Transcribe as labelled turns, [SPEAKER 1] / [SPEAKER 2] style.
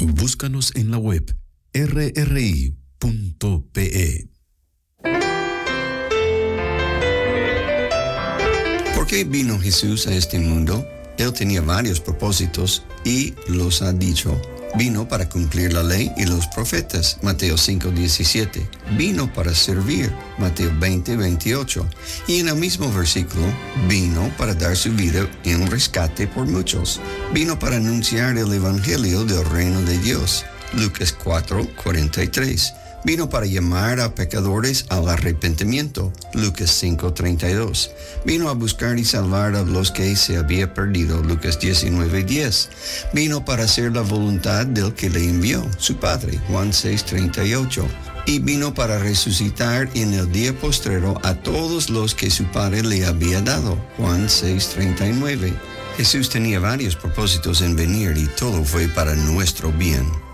[SPEAKER 1] Búscanos en la web rri.pe.
[SPEAKER 2] ¿Por qué vino Jesús a este mundo? Él tenía varios propósitos y los ha dicho. Vino para cumplir la ley y los profetas, Mateo 5:17. Vino para servir, Mateo 20:28. Y en el mismo versículo, vino para dar su vida en rescate por muchos. Vino para anunciar el evangelio del reino de Dios, Lucas 4:43. Vino para llamar a pecadores al arrepentimiento, Lucas 5:32. Vino a buscar y salvar a los que se había perdido, Lucas 19:10. Vino para hacer la voluntad del que le envió, su Padre, Juan 6:38. Y vino para resucitar en el día postrero a todos los que su Padre le había dado, Juan 6:39. Jesús tenía varios propósitos en venir y todo fue para nuestro bien.